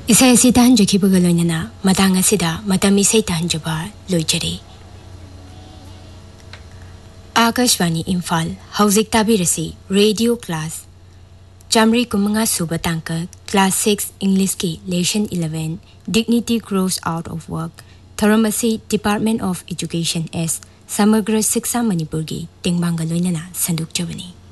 इसे ऐसी तान जो कि बगलों मतंग सिदा मतमी से तान जबा लोचरे आकाशवाणी इम्फाल हौजिक ताबिरसी रेडियो क्लास चामरी कुमंगा सुबह तंक क्लास 6 इंग्लिश की lesson 11 dignity gross out of work थरमसी department of education S समग्र शिक्षा मणिपुर की टेंगबांग लोइनना संदुक जबनी